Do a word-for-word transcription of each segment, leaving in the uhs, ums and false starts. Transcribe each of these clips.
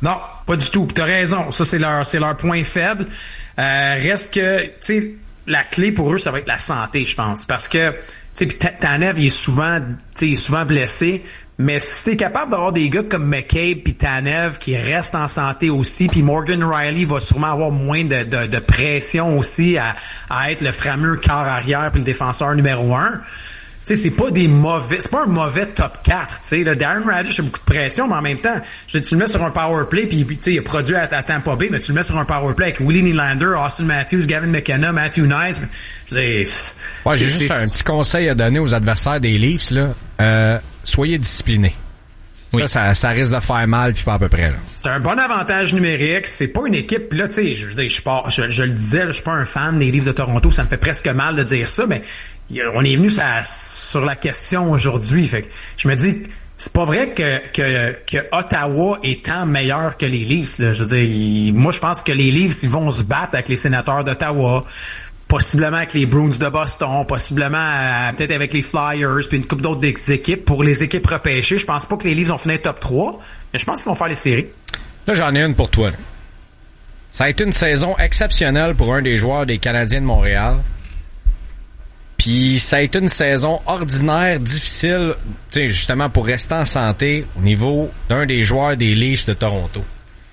Non, pas du tout. T'as raison. Ça, c'est leur, c'est leur point faible. Euh, reste que, tu sais, la clé pour eux, ça va être la santé, je pense. Parce que, tu sais, Tanev, il est souvent, tu sais, il est souvent blessé. Mais si t'es capable d'avoir des gars comme McCabe puis Tanev qui restent en santé aussi, puis Morgan Riley va sûrement avoir moins de, de, de pression aussi à, à être le fameux quart arrière puis le défenseur numéro un. Tu sais, c'est pas des mauvais, c'est pas un mauvais top quatre, tu sais. Darren Raddysh a beaucoup de pression, mais en même temps, je tu le mets sur un power play, puis tu sais, il a produit à, à Tampa Bay, mais tu le mets sur un power play avec Willie Nylander, Austin Matthews, Gavin McKenna, Matthew Nice. Je veux dire, ouais, j'ai juste un petit conseil à donner aux adversaires des Leafs, là. Euh, soyez disciplinés. Oui. Ça, ça, ça risque de faire mal, puis pas à peu près, là. C'est un bon avantage numérique. C'est pas une équipe, là, tu sais, je veux dire, je, pas, je, je le disais, là, je suis pas un fan des Leafs de Toronto, ça me fait presque mal de dire ça, mais on est venu ça, sur la question aujourd'hui. Fait que je me dis, c'est pas vrai que, que, que Ottawa est tant meilleur que les Leafs, là. Je veux dire, il, moi, je pense que les Leafs, ils vont se battre avec les Sénateurs d'Ottawa, possiblement avec les Bruins de Boston, possiblement euh, peut-être avec les Flyers, puis une couple d'autres équipes. Pour les équipes repêchées, je pense pas que les Leafs vont finir top trois, mais je pense qu'ils vont faire les séries. Là, j'en ai une pour toi, là. Ça a été une saison exceptionnelle pour un des joueurs des Canadiens de Montréal. Puis ça a été une saison ordinaire, difficile, tu sais, justement pour rester en santé au niveau d'un des joueurs des Leafs de Toronto.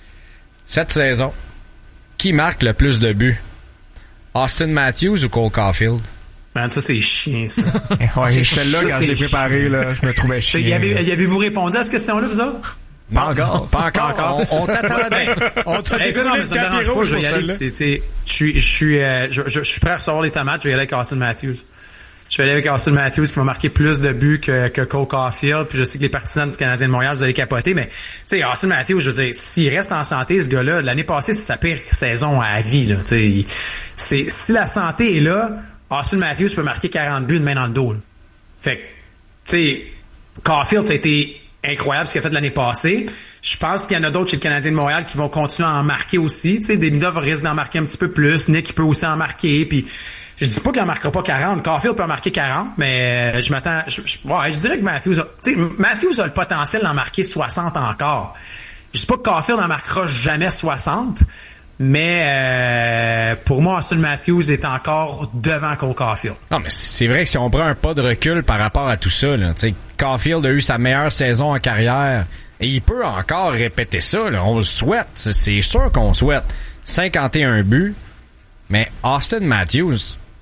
Cette saison, qui marque le plus de buts? Austin Matthews ou Cole Caulfield? Man, ça c'est chiant, ça. Ouais, celle-là, quand je l'ai préparé, là, je me trouvais chiant. Y avez, y avez-vous répondu à cette question-là, vous autres? Pas encore. Pas encore. encore. On, on t'attendait. On t'a dit, non, mais ça me dérange pas, je vais y aller. Je suis, je suis, euh, je, je, je suis prêt à recevoir les tomates, je vais y aller avec Austin Matthews. Je vais aller avec Austin Matthews qui m'a marqué plus de buts que, que Cole Caulfield. Puis je sais que les partisans du Canadien de Montréal, vous allez capoter. Mais, tu sais, Austin Matthews, je veux dire, s'il reste en santé, ce gars-là, l'année passée, c'est sa pire saison à vie, là. Tu sais, c'est, si la santé est là, Austin Matthews peut marquer quarante buts de main dans le dos, là. Fait que, tu sais, Caulfield, ça a été incroyable ce qu'il a fait l'année passée. Je pense qu'il y en a d'autres chez le Canadien de Montréal qui vont continuer à en marquer aussi. Tu sais, Demidov risque d'en marquer un petit peu plus. Nick, il peut aussi en marquer. Puis, je dis pas qu'il en marquera pas quarante. Caulfield peut en marquer quarante, mais je m'attends... Je, je, ouais, je dirais que Matthews a... Tu sais, Matthews a le potentiel d'en marquer soixante encore. Je dis pas que Caulfield en marquera jamais soixante, mais euh, pour moi, Austin Matthews est encore devant Cole Caulfield. Non, mais c'est vrai que si on prend un pas de recul par rapport à tout ça, là, tu sais, Caulfield a eu sa meilleure saison en carrière et il peut encore répéter ça, là. On le souhaite. C'est sûr qu'on souhaite. cinquante et un buts, mais Austin Matthews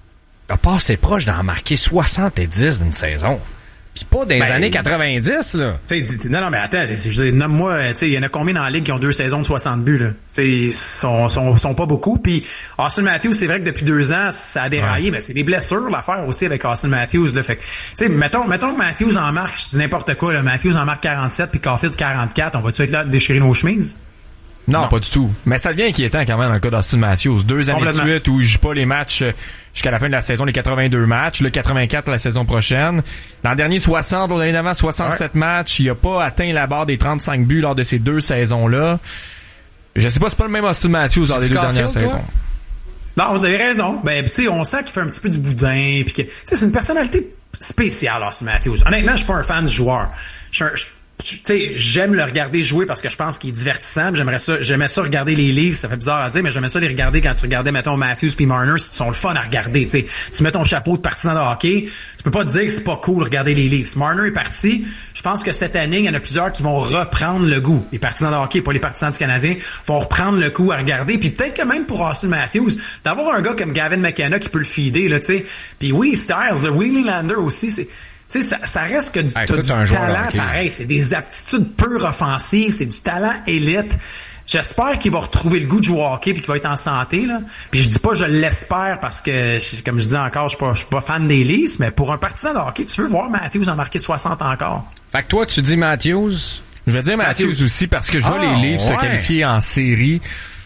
a passé proche d'en marquer soixante-dix d'une saison. Pis pas dans les ben, années quatre-vingt-dix, là. T'sais, non, non, mais attends, je veux dire, nomme-moi, tu sais, il y en a combien dans la ligue qui ont deux saisons de soixante buts, là? Tu sais, ils sont, sont, sont pas beaucoup. Puis Austin Matthews, c'est vrai que depuis deux ans, ça a déraillé, ouais. Mais c'est des blessures, l'affaire aussi avec Austin Matthews, là. Fait que, tu sais, mettons, mettons que Matthews en marque, je dis n'importe quoi, là. Matthews en marque quarante-sept puis Caulfield quarante-quatre. On va-tu être là de déchirer nos chemises? Non, non, pas du tout. Mais ça devient inquiétant quand même dans le cas d'Austin Matthews. Deux années de suite où il joue pas les matchs jusqu'à la fin de la saison, les quatre-vingt-deux matchs. Le quatre-vingt-quatre la saison prochaine. L'an dernier, soixante. L'année d'avant, soixante-sept ouais. matchs. Il a pas atteint la barre des trente-cinq buts lors de ces deux saisons-là. Je sais pas, c'est pas le même Austin Matthews lors des deux dernières saisons. Toi? Non, vous avez raison. Ben, tu sais, on sent qu'il fait un petit peu du boudin. Puis que, tu sais, c'est une personnalité spéciale, Austin Matthews. Honnêtement, je suis pas un fan du joueur. Je suis un, je, tu sais, j'aime le regarder jouer parce que je pense qu'il est divertissant. J'aimerais ça, j'aimais ça regarder les livres, ça fait bizarre à dire, mais j'aimais ça les regarder quand tu regardais, mettons, Matthews puis Marner, ils sont le fun à regarder, tu sais. Tu mets ton chapeau de partisan de hockey, tu peux pas te dire que c'est pas cool de regarder les livres. Si Marner est parti, je pense que cette année, il y en a plusieurs qui vont reprendre le goût. Les partisans de hockey, pas les partisans du Canadien, vont reprendre le coup à regarder. Puis peut-être que même pour Austin Matthews, d'avoir un gars comme Gavin McKenna qui peut le feeder, là, tu sais. Puis oui, Styles, le Willie Nylander aussi, c'est... Tu sais, ça, ça reste que hey, t'as du talent pareil. C'est des aptitudes pures offensives. C'est du talent élite. J'espère qu'il va retrouver le goût de jouer au hockey puis qu'il va être en santé, là. Puis je dis pas je l'espère parce que, comme je dis encore, je suis pas, je suis pas fan des Leafs, mais pour un partisan de hockey, tu veux voir Matthews en marquer soixante encore. Fait que toi, tu dis Matthews. Je vais dire Matthews, Matthews aussi parce que je vois oh, les Leafs ouais. se qualifier en série.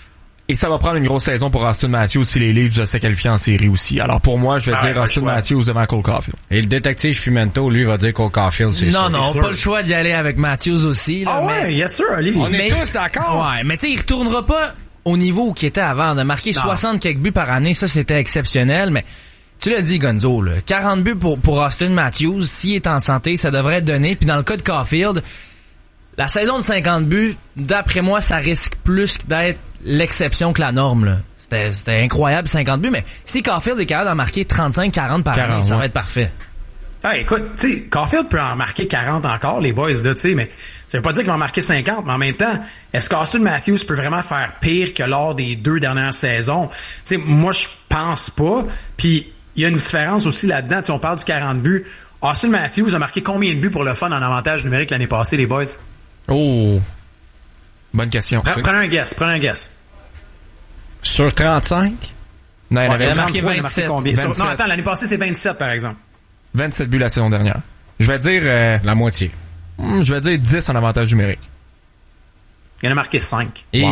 Et ça va prendre une grosse saison pour Austin Matthews si les Leafs se qualifient en série aussi. Alors pour moi, je vais ah, dire Austin Matthews devant Cole Caulfield. Et le détective Pimento, lui, va dire Cole Caulfield, c'est non, sûr. Non, non, pas le choix d'y aller avec Matthews aussi. Là, ah mais... ouais, yes sir, Ali. On mais... est tous d'accord. Ouais, mais tu sais, il retournera pas au niveau où il était avant. De marquer non. soixante quelques buts par année, ça c'était exceptionnel, mais tu l'as dit, Gonzo, là, quarante buts pour, pour Austin Matthews, s'il est en santé, ça devrait être donné. Puis dans le cas de Caulfield, la saison de cinquante buts, d'après moi, ça risque plus d'être l'exception que la norme, là. C'était, c'était incroyable, cinquante buts, mais si Caulfield est capable d'en marquer trente-cinq quarante par année, ça ouais. va être parfait. Ah, écoute, tu sais, Caulfield peut en marquer quarante encore, les boys, là, tu sais, mais ça veut pas dire qu'il va en marquer cinquante, mais en même temps, est-ce qu'Austin Matthews peut vraiment faire pire que lors des deux dernières saisons? Tu sais, moi, je pense pas. Puis, il y a une différence aussi là-dedans. Tu sais, on parle du quarante buts. Austin Matthews a marqué combien de buts pour le fun en avantage numérique l'année passée, les boys? Oh! Bonne question. Pre- prenez un guess, prenez un guess. Sur trente-cinq? Non, il ouais, avait marqué vingt-sept. combien? vingt-sept. Non, attends, l'année passée, c'est vingt-sept, par exemple. vingt-sept buts la saison dernière. Je vais dire... Euh, la moitié. Je vais dire dix en avantage numérique. Il en a marqué cinq. Wow.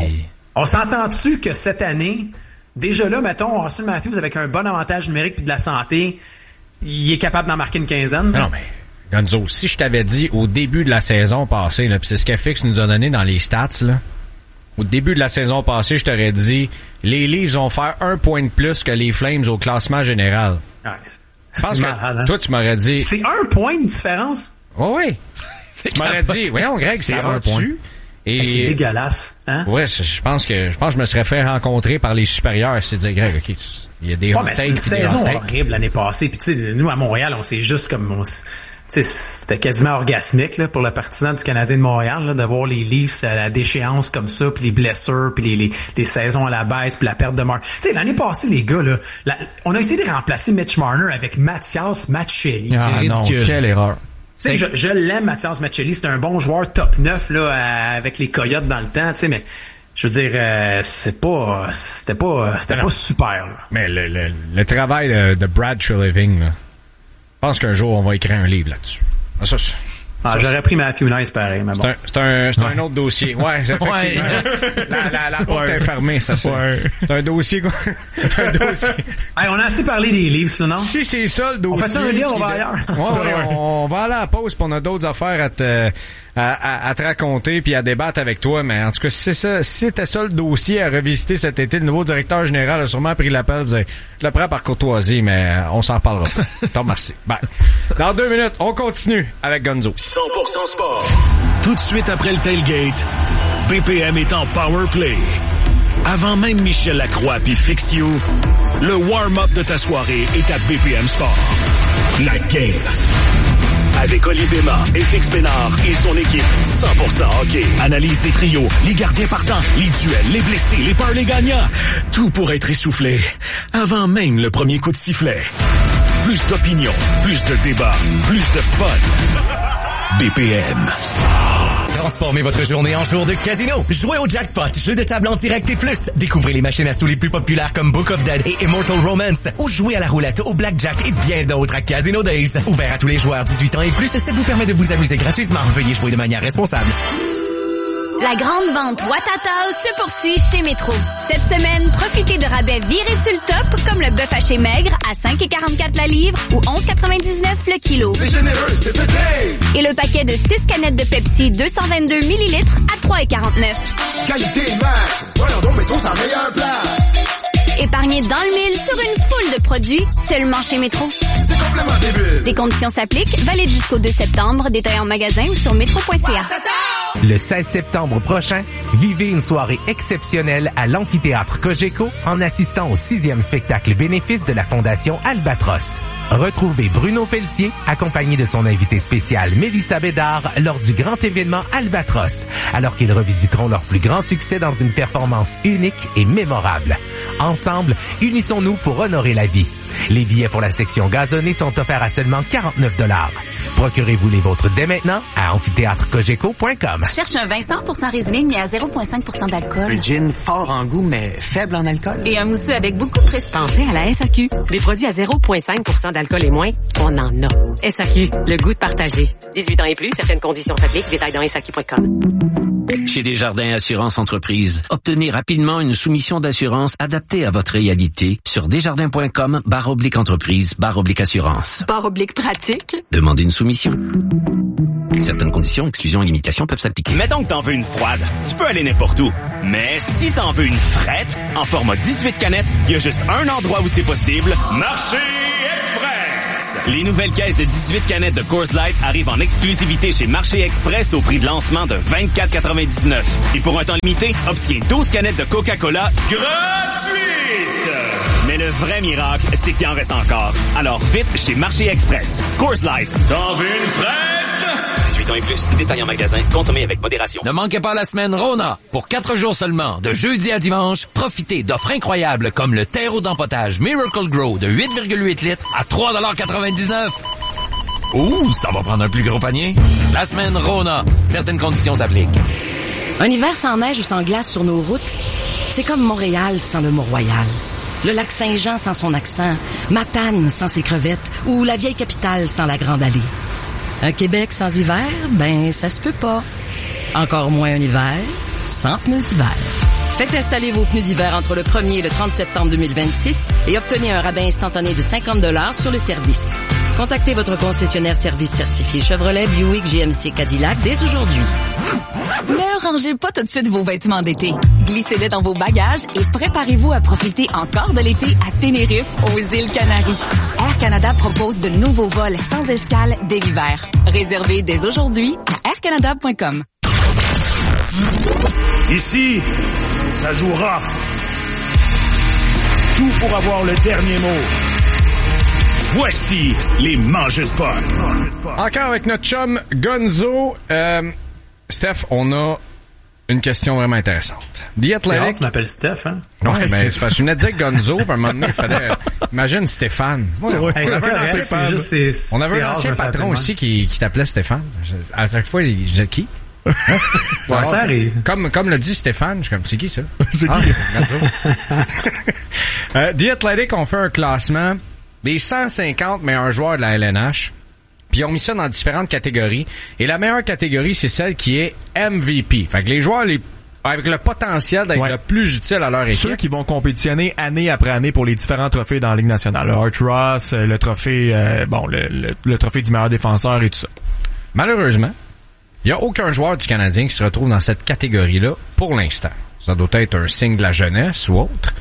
On s'entend-tu que cette année, déjà là, mettons, Austin Matthews, avec un bon avantage numérique puis de la santé, il est capable d'en marquer une quinzaine? Non, mais... Gonzo, si je t'avais dit au début de la saison passée, là, pis c'est ce qu'F X nous a donné dans les stats, là, au début de la saison passée, je t'aurais dit, les Leafs vont faire un point de plus que les Flames au classement général. Ouais, je pense que malade, hein? Toi, tu m'aurais dit... C'est un point de différence? Oh oui, oui. Tu m'aurais dit, voyons, Greg, c'est un point. Et c'est dégueulasse, hein? Ouais, je pense que je pense que je me serais fait rencontrer par les supérieurs, c'est de dire, Greg, ok, il y a des hot takes. C'est une saison horrible l'année passée. Puis tu sais, nous à Montréal, on s'est juste comme... On, c'était quasiment orgasmique là, pour le partisan du Canadien de Montréal là, de voir les Leafs à la déchéance comme ça, puis les blessures, puis les, les, les saisons à la baisse, puis la perte de marque. Tu sais, l'année passée, les gars, là, la, on a essayé de remplacer Mitch Marner avec Mathias Maccelli. Ah c'est non, quelle erreur. Tu sais, je, je l'aime, Mathias Maccelli. C'est un bon joueur top neuf là, à, avec les Coyotes dans le temps, tu sais, mais... Je veux dire, euh, c'est pas, c'était pas, c'était pas super. Là. Mais le, le, le travail de, de Brad Treliving, là, je pense qu'un jour, on va écrire un livre là-dessus. Ah, ça, ah, ça, j'aurais pris Matthew Nice pareil, mais bon. C'est un, c'est un, c'est ouais. un autre dossier. Ouais, effectivement. Ouais. La, la, la porte ouais. est fermée, ça, c'est. Ouais. C'est un dossier, quoi. un dossier. Hey, on a assez parlé des livres, là, non? Si c'est ça, le dossier. On fait ça un livre, on va ailleurs. Ouais, ouais, on, on va aller à la pause, puis on a d'autres affaires à te, à, à, à te raconter puis à débattre avec toi. Mais en tout cas, si c'est ça, si c'était ça le dossier à revisiter cet été, le nouveau directeur général a sûrement pris l'appel, disait, je le prends par courtoisie, mais on s'en reparlera pas. T'en remercie. Bye. Dans deux minutes, on continue avec Gonzo. cent pour cent sport. Tout de suite après le tailgate, B P M est en power play. Avant même Michel Lacroix puis Fix You, le warm-up de ta soirée est à B P M Sport. La game. Avec Oli Béma et Fix Bénard et son équipe cent pour cent hockey. Analyse des trios, les gardiens partants, les duels, les blessés, les parlays gagnants. Tout pour être essoufflé avant même le premier coup de sifflet. Plus d'opinion, plus de débat, plus de fun. B P M. Transformez votre journée en jour de casino. Jouez au jackpot, jeu de table en direct et plus. Découvrez les machines à sous les plus populaires comme Book of Dead et Immortal Romance. Ou jouez à la roulette, au blackjack et bien d'autres à Casino Days. Ouvert à tous les joueurs dix-huit ans et plus, ça vous permet de vous amuser gratuitement. Veuillez jouer de manière responsable. La grande vente Watatao se poursuit chez Métro. Cette semaine, profitez de rabais virés sur le top, comme le bœuf haché maigre à cinq virgule quarante-quatre la livre ou onze virgule quatre-vingt-dix-neuf le kilo. C'est généreux, c'est pété! Et le paquet de six canettes de Pepsi deux cent vingt-deux millilitres à trois virgule quarante-neuf. Qualité max! Voyons donc, mettons sa meilleure place! Épargnez dans le mille sur une foule de produits, seulement chez Métro. C'est complètement débile! Des conditions s'appliquent, valide jusqu'au deux septembre, détail en magasin ou sur métro point c a. Le seize septembre prochain, vivez une soirée exceptionnelle à l'amphithéâtre Cogeco en assistant au sixième spectacle bénéfice de la Fondation Albatros. Retrouvez Bruno Pelletier, accompagné de son invité spécial Mélissa Bédard, lors du grand événement Albatros, alors qu'ils revisiteront leur plus grand succès dans une performance unique et mémorable. Ensemble, unissons-nous pour honorer la vie. Les billets pour la section gazonnée sont offerts à seulement quarante-neuf dollars. Procurez-vous les vôtres dès maintenant à amphithéâtre cogeco point com. Cherche un vin cent pour cent résineux mais à zéro virgule cinq pour cent d'alcool. Un gin fort en goût mais faible en alcool. Et un mousseux avec beaucoup de prestige. Pensez à la S A Q. Des produits à zéro virgule cinq pour cent d'alcool et moins, on en a. S A Q, le goût de partager. dix-huit ans et plus, certaines conditions s'appliquent. Détails dans S A Q point com. Chez Desjardins Assurance Entreprise, obtenez rapidement une soumission d'assurance adaptée à votre réalité sur desjardins.com barre oblique entreprise barre oblique assurance. Barre oblique pratique. Demandez une soumission. Certaines conditions, exclusions et limitations peuvent s'appliquer. Mettons que t'en veux une froide. Tu peux aller n'importe où. Mais si t'en veux une frette, en format dix-huit canettes, il y a juste un endroit où c'est possible. Marché Express! Les nouvelles caisses de dix-huit canettes de Coors Light arrivent en exclusivité chez Marché Express au prix de lancement de vingt-quatre quatre-vingt-dix-neuf. Et pour un temps limité, obtiens douze canettes de Coca-Cola gratuites! Mais le vrai miracle, c'est qu'il en reste encore. Alors vite chez Marché Express. Coors Light. T'en veux une frette? dix-huit ans et plus, détail en magasin, consommez avec modération. Ne manquez pas la semaine Rona. Pour quatre jours seulement, de jeudi à dimanche, profitez d'offres incroyables comme le terreau d'empotage Miracle Grow de huit virgule huit litres à trois dollars quatre-vingt-dix-neuf. Ouh, ça va prendre un plus gros panier. La semaine Rona. Certaines conditions s'appliquent. Un hiver sans neige ou sans glace sur nos routes, c'est comme Montréal sans le Mont-Royal. Le lac Saint-Jean sans son accent, Matane sans ses crevettes ou la vieille capitale sans la Grande Allée. Un Québec sans hiver, ben ça se peut pas. Encore moins un hiver sans pneus d'hiver. Faites installer vos pneus d'hiver entre le premier et le trente septembre deux mille vingt-six et obtenez un rabais instantané de cinquante dollars sur le service. Contactez votre concessionnaire service certifié Chevrolet, Buick, G M C, Cadillac dès aujourd'hui. Ne rangez pas tout de suite vos vêtements d'été. Glissez-les dans vos bagages et préparez-vous à profiter encore de l'été à Tenerife, aux îles Canaries. Air Canada propose de nouveaux vols sans escale dès l'hiver. Réservez dès aujourd'hui à air canada point com. Ici, ça joue rough. Tout pour avoir le dernier mot. Voici les Mangeurs-Pop. Encore avec notre chum Gonzo. Euh, Steph, on a une question vraiment intéressante. The Athletic... Tu m'appelles Steph, hein? Ouais, ouais ben, c'est parce que je venais de dire Gonzo, puis à un moment donné, il fallait... Imagine Stéphane. Ouais, ouais. Hey, on, avait correct, c'est juste, c'est, on avait un ancien patron aussi qui, qui t'appelait Stéphane. À chaque fois, il disait qui? Hein? Ouais, ça arrive. Comme, comme l'a dit Stéphane, je suis comme, c'est qui ça? C'est ah, qui? euh, The Athletic ont fait un classement des cent cinquante meilleurs joueurs de la L N H. Puis ils ont mis ça dans différentes catégories. Et la meilleure catégorie, c'est celle qui est M V P. Fait que les joueurs les, avec le potentiel d'être ouais. le plus utile à leur équipe. Ceux qui vont compétitionner année après année pour les différents trophées dans la Ligue nationale. Le Art Ross, le trophée, euh, bon, le, le, le trophée du meilleur défenseur et tout ça. Malheureusement, il n'y a aucun joueur du Canadien qui se retrouve dans cette catégorie-là pour l'instant. Ça doit être un signe de la jeunesse ou autre.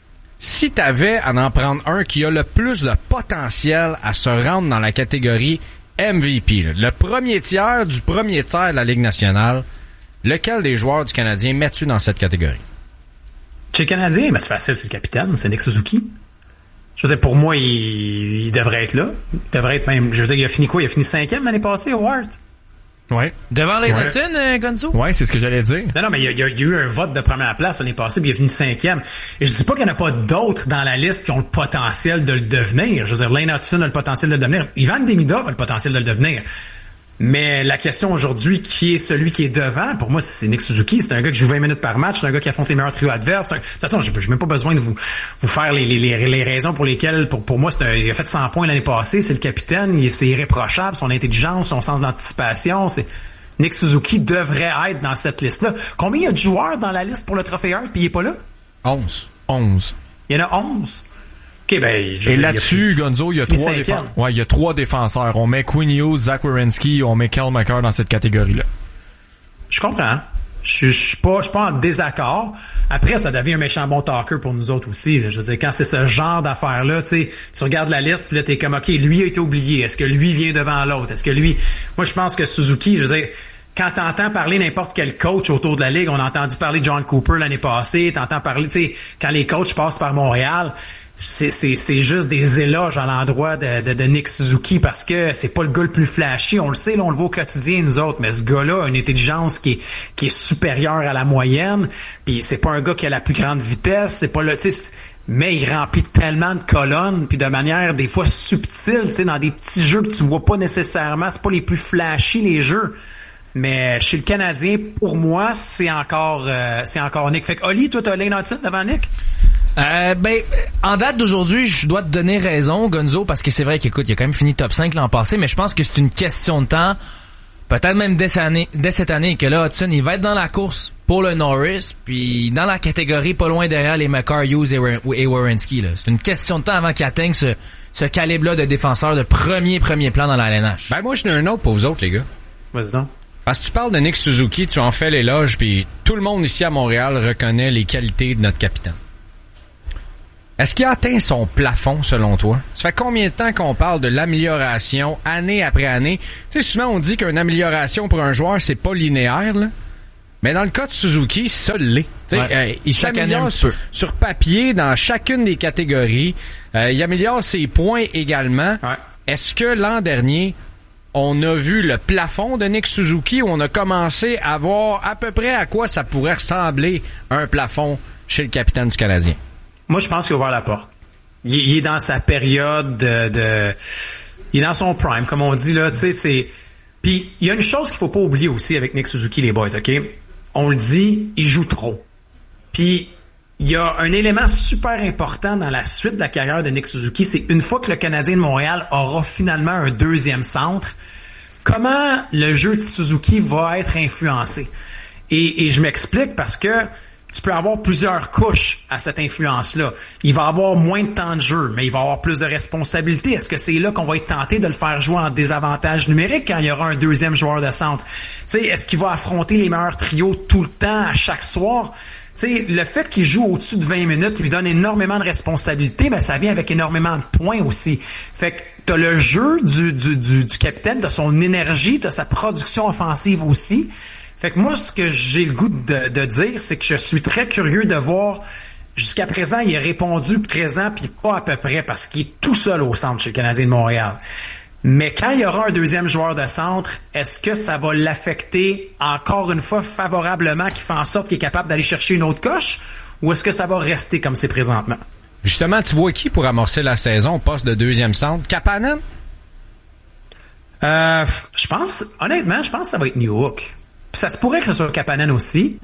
Si t'avais à en prendre un qui a le plus de potentiel à se rendre dans la catégorie M V P, là, le premier tiers du premier tiers de la Ligue nationale, lequel des joueurs du Canadien mets-tu dans cette catégorie? Chez le Canadien, ben c'est facile, c'est le capitaine, c'est Nick Suzuki. Je veux dire, pour moi, il, il devrait être là. Il devrait être même... Je veux dire, il a fini quoi? Il a fini cinquième l'année passée, Howard? Ouais. Devant les Nathan, ouais. Gonzo? Ouais, c'est ce que j'allais dire. Non, non, mais il y, a, il y a eu un vote de première place l'année passée, puis il a fini cinquième. Et je dis pas qu'il n'y en a pas d'autres dans la liste qui ont le potentiel de le devenir. Je veux dire, Lane Hutchinson a le potentiel de le devenir. Ivan Demidov a le potentiel de le devenir. Mais la question aujourd'hui, qui est celui qui est devant, pour moi, c'est Nick Suzuki. C'est un gars qui joue vingt minutes par match. C'est un gars qui affronte les meilleurs trios adverses. Un... De toute façon, j'ai même pas besoin de vous vous faire les, les, les, les raisons pour lesquelles, pour, pour moi, c'est un... il a fait cent points l'année passée. C'est le capitaine. Il, c'est irréprochable. Son intelligence, son sens d'anticipation, c'est... Nick Suzuki devrait être dans cette liste-là. Combien il y a de joueurs dans la liste pour le Trophée Hart puis il est pas là? onze. onze. Il y en a onze. OK, ben... Je Et dire, là-dessus, il a... Gonzo, il y a trois défenseurs. Ouais, il y a trois défenseurs. On met Quinn Hughes, Zach Werenski, on met Kyle McCarr dans cette catégorie-là. Je comprends. Je suis pas, je suis pas en désaccord. Après, ça devient un méchant bon talker pour nous autres aussi. Là. Je veux dire, quand c'est ce genre d'affaires-là, tu sais, tu regardes la liste, puis là, t'es comme, OK, lui a été oublié. Est-ce que lui vient devant l'autre? Est-ce que lui... Moi, je pense que Suzuki, je veux dire, quand t'entends parler n'importe quel coach autour de la Ligue, on a entendu parler de John Cooper l'année passée, t'entends parler, tu sais, quand les coachs passent par Montréal, c'est, c'est, c'est juste des éloges à l'endroit de, de, de Nick Suzuki parce que c'est pas le gars le plus flashy. On le sait, là, on le voit au quotidien, nous autres. Mais ce gars-là a une intelligence qui est, qui est supérieure à la moyenne. Puis c'est pas un gars qui a la plus grande vitesse. C'est pas le, tu sais, mais il remplit tellement de colonnes puis de manière des fois subtile, tu sais, dans des petits jeux que tu vois pas nécessairement. C'est pas les plus flashy, les jeux. Mais chez le Canadien, pour moi, c'est encore, euh, c'est encore Nick. Fait que, Oli, toi, t'as Lane Hutchinson devant Nick? Euh, ben, en date d'aujourd'hui, je dois te donner raison, Gonzo, parce que c'est vrai qu'écoute, il a quand même fini top cinq l'an passé, mais je pense que c'est une question de temps, peut-être même dès cette année, dès cette année, que là, Hudson, il va être dans la course pour le Norris, puis dans la catégorie pas loin derrière les McCarr, Hughes et Werenski, là. C'est une question de temps avant qu'il atteigne ce, ce calibre-là de défenseur de premier, premier plan dans la L N H. Ben, moi, j'en ai un autre pour vous autres, les gars. Vas-y donc. Parce que tu parles de Nick Suzuki, tu en fais l'éloge, puis tout le monde ici à Montréal reconnaît les qualités de notre capitaine. Est-ce qu'il a atteint son plafond, selon toi? Ça fait combien de temps qu'on parle de l'amélioration, année après année? Tu sais, souvent, on dit qu'une amélioration pour un joueur, c'est pas linéaire, là. Mais dans le cas de Suzuki, ça l'est. Ouais. Euh, il s'améliore sur, sur papier dans chacune des catégories. Euh, il améliore ses points également. Ouais. Est-ce que l'an dernier, on a vu le plafond de Nick Suzuki où on a commencé à voir à peu près à quoi ça pourrait ressembler un plafond chez le capitaine du Canadien? Moi, je pense qu'il a ouvert la porte. Il, il est dans sa période de, de... Il est dans son prime, comme on dit, là. Tu sais, c'est... Puis, il y a une chose qu'il faut pas oublier aussi avec Nick Suzuki, les boys, OK? On le dit, il joue trop. Puis, il y a un élément super important dans la suite de la carrière de Nick Suzuki, c'est une fois que le Canadien de Montréal aura finalement un deuxième centre, comment le jeu de Suzuki va être influencé? Et, et je m'explique parce que tu peux avoir plusieurs couches à cette influence-là. Il va avoir moins de temps de jeu, mais il va avoir plus de responsabilités. Est-ce que c'est là qu'on va être tenté de le faire jouer en désavantage numérique quand il y aura un deuxième joueur de centre? Tu sais, est-ce qu'il va affronter les meilleurs trios tout le temps, à chaque soir? Tu sais, le fait qu'il joue au-dessus de vingt minutes lui donne énormément de responsabilités, mais ça vient avec énormément de points aussi. Fait que t'as le jeu du, du, du, du capitaine, t'as son énergie, t'as sa production offensive aussi. Fait que moi, ce que j'ai le goût de, de dire, c'est que je suis très curieux de voir, jusqu'à présent, il a répondu présent puis pas à peu près parce qu'il est tout seul au centre chez le Canadien de Montréal. Mais quand il y aura un deuxième joueur de centre, est-ce que ça va l'affecter encore une fois favorablement, qui fait en sorte qu'il est capable d'aller chercher une autre coche, ou est-ce que ça va rester comme c'est présentement? Justement, tu vois qui pour amorcer la saison au poste de deuxième centre? Kapanen? Euh, je pense, honnêtement, je pense que ça va être Newhook. Puis ça se pourrait que ce soit Kapanen aussi,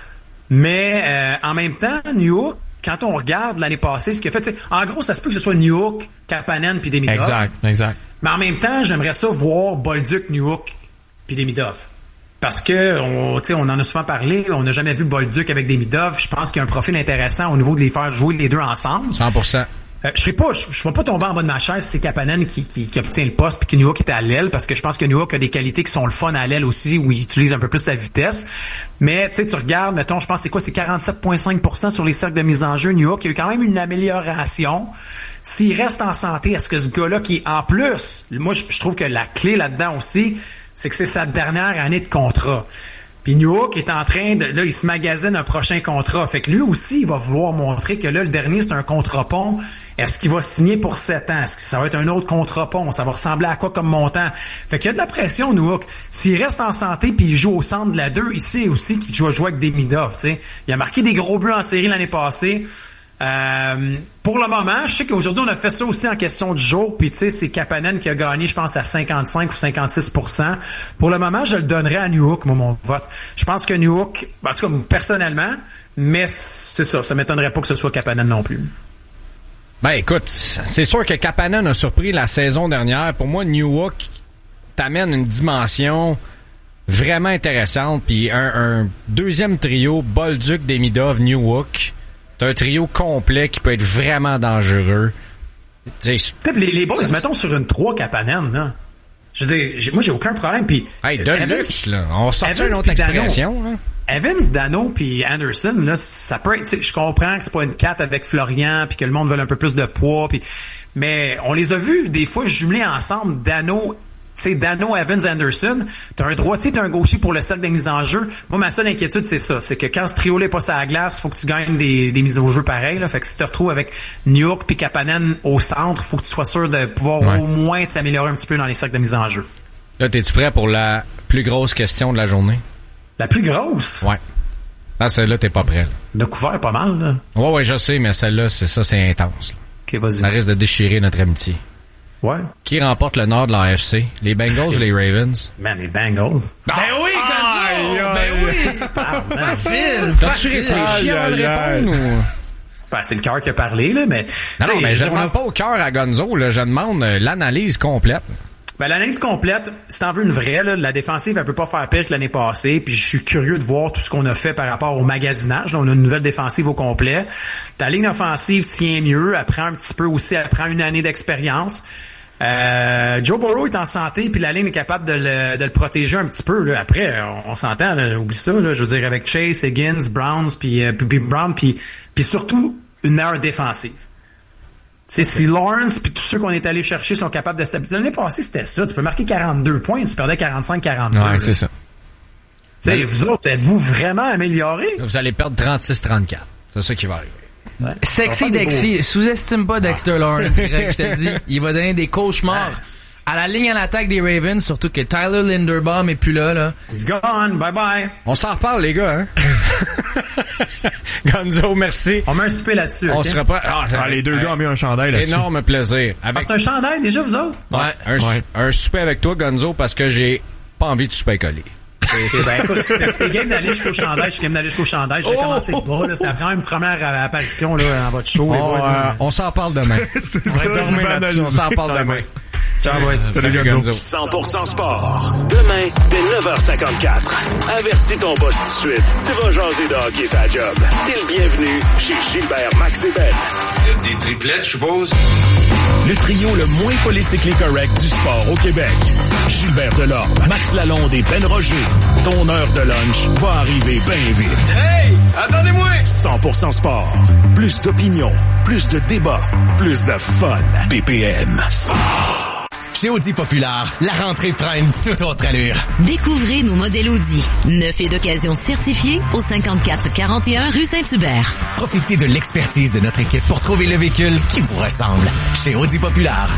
mais euh, en même temps, Newhook, quand on regarde l'année passée, ce qu'il a fait, en gros, ça se peut que ce soit Newhook, Kapanen puis Demidov. Exact, exact. Mais en même temps, j'aimerais ça voir Bolduc, Newhook puis Demidov. Parce que, on, on en a souvent parlé, on n'a jamais vu Bolduc avec Demidov. Je pense qu'il y a un profil intéressant au niveau de les faire jouer les deux ensemble. cent pour cent. Euh, je sais pas, je, je vais pas tomber en bas de ma chaise si c'est Kapanen qui, qui, qui obtient le poste puis que Newhook est à l'aile, parce que je pense que Newhook a des qualités qui sont le fun à l'aile aussi, où il utilise un peu plus sa vitesse. Mais tu sais, tu regardes, mettons, je pense c'est quoi, c'est quarante-sept virgule cinq pour cent sur les cercles de mise en jeu. Newhook, il y a eu quand même une amélioration. S'il reste en santé, est-ce que ce gars-là qui est en plus, moi je, je trouve que la clé là-dedans aussi, c'est que c'est sa dernière année de contrat. Puis Newhook est en train de... Là, il se magasine un prochain contrat. Fait que lui aussi, il va vouloir montrer que là, le dernier, c'est un contrat pont. Est-ce qu'il va signer pour sept ans? Est-ce que ça va être un autre contrat pont? Ça va ressembler à quoi comme montant? Fait qu'il y a de la pression, Newhook. S'il reste en santé puis il joue au centre de la deux, il sait aussi qu'il doit jouer avec Demidov, tu sais. Il a marqué des gros buts en série l'année passée. Euh, pour le moment, je sais qu'aujourd'hui, on a fait ça aussi en question du jour, puis tu sais, c'est Kapanen qui a gagné, je pense, à cinquante-cinq ou cinquante-six pour cent. Pour le moment, je le donnerais à Newhook, moi, mon vote. Je pense que Newhook, en tout cas, personnellement, mais c'est ça, ça m'étonnerait pas que ce soit Kapanen non plus. Ben écoute, c'est sûr que Kapanen a surpris la saison dernière. Pour moi, Newhook t'amène une dimension vraiment intéressante, puis un, un deuxième trio, Bolduc, Demidov, Newhook. T'as un trio complet qui peut être vraiment dangereux. Les, les boys, mettons sur une trois Kapanen, là. Je veux dire, j'ai, moi, j'ai aucun problème. Puis, hey, de luxe, là. On sort une autre expression, là. Evans, Dano puis Anderson, là, ça peut être, je comprends que c'est pas une quatre avec Florian puis que le monde veut un peu plus de poids, puis, mais on les a vus des fois jumelés ensemble, Dano, tu sais, Dano, Evans, Anderson. T'as un droitier, t'as un gaucher pour le cercle des mises en jeu. Moi, ma seule inquiétude, c'est ça. C'est que quand ce trio-là est pas sur la glace, faut que tu gagnes des, des mises au jeu pareilles, là. Fait que si tu te retrouves avec Newhook puis Kapanen au centre, faut que tu sois sûr de pouvoir ouais. au moins t'améliorer un petit peu dans les cercles de mise en jeu. Là, t'es-tu prêt pour la plus grosse question de la journée? La plus grosse? Ouais. Là, celle-là, t'es pas prêt, là. Le couvert, pas mal, là. Ouais, ouais, je sais, mais celle-là, c'est ça, c'est intense, là. OK, vas-y. Ça risque de déchirer notre amitié. Ouais. Qui remporte le nord de l'A F C? Les Bengals ou les Ravens? Man, les Bengals. Ben oui, Gonzo! Ben oui, tu parles. Facile, T'as-tu réfléchi avant de répondre ou? Ben, c'est le cœur qui a parlé, là, mais... Non, non, mais je demande pas au cœur à Gonzo, là. Je demande l'analyse complète. Ben, l'analyse complète, si t'en veux une vraie, là, la défensive, elle peut pas faire pire que l'année passée, puis je suis curieux de voir tout ce qu'on a fait par rapport au magasinage. Là, on a une nouvelle défensive au complet. Ta ligne offensive tient mieux, elle prend un petit peu aussi, elle prend une année d'expérience. Euh, Joe Burrow est en santé, puis la ligne est capable de le, de le protéger un petit peu. Là. Après, on, on s'entend, là, oublie ça, là, je veux dire, avec Chase, Higgins, Browns, puis, euh, puis Brown, puis, puis surtout une meilleure défensive. sais, si Lawrence puis tous ceux qu'on est allé chercher sont capables de stabiliser. L'année passée, c'était ça. Tu peux marquer quarante-deux points, tu perdais quarante-cinq quarante-deux. Ouais, c'est ça. Tu sais, vous autres, êtes-vous vraiment améliorés? Vous allez perdre trente-six trente-quatre. C'est ça qui va arriver. Ouais. Sexy Dexy. Sous-estime pas Dexter Lawrence, Greg, je te dis. Il va donner des cauchemars. À la ligne à l'attaque des Ravens, surtout que Tyler Linderbaum est plus là, là. He's gone. Bye bye. On s'en reparle, les gars, hein? Gonzo, merci. On met un souper là-dessus. On okay? se reprend. Ah, ah, les deux ouais. gars ont mis un chandail là-dessus. Énorme plaisir. Avec... Ah, c'est un chandail, déjà, vous autres? Ouais. Un, ouais. un souper avec toi, Gonzo, parce que j'ai pas envie de souper collé. C'est, ben, écoute, c'était, c'était game d'aller jusqu'au chandail. Je suis game d'aller jusqu'au chandail. Je vais oh! commencer de bas, là. C'était vraiment une première apparition, là, dans votre show. On, les boys, euh, on s'en parle demain. C'est on ça, on s'en parle demain. Ciao, boys. Salut, Gonzo. cent pour cent sport. Demain, dès neuf heures cinquante-quatre. Avertis ton boss tout de suite. Tu vas jaser de hockey sa job. T'es le bienvenu chez Gilbert, Max et Ben. Des triplettes, je suppose. Le trio le moins politically correct du sport au Québec. Gilbert Delorme, Max Lalonde et Ben Roger. Ton heure de lunch va arriver bien vite. Hey! Attendez-moi! cent pour cent sport. Plus d'opinion, plus de débats, plus de fun. B P M. Chez Audi Populaire, la rentrée prend une toute autre allure. Découvrez nos modèles Audi, neuf et d'occasion certifiés au cinquante-quatre quarante et un rue Saint-Hubert. Profitez de l'expertise de notre équipe pour trouver le véhicule qui vous ressemble. Chez Audi Populaire.